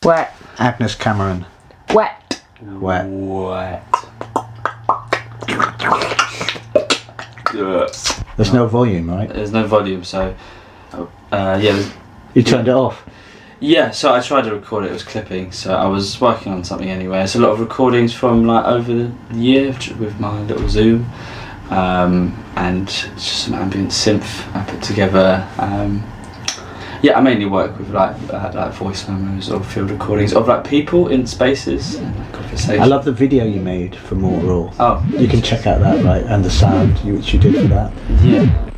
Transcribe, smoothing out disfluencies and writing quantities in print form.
Wet. Agnes Cameron. Wet. Wet. Wet. There's no volume, right? There's no volume, so yeah. You turned it off. Yeah, so I tried to record it. It was clipping, so I was working on something anyway. It's a lot of recordings from like over the year with my little Zoom, and just some ambient synth I put together. Yeah, I mainly work with like voice memos or field recordings of like people in spaces and like conversations. I love the video you made for Mortal. Oh, You can check out that, right? And the sound which you did for that. yeah.